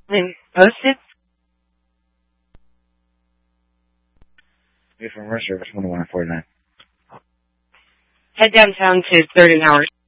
Then posted. You're from Mercer, 21 and 49. Head downtown to 3rd and Howard.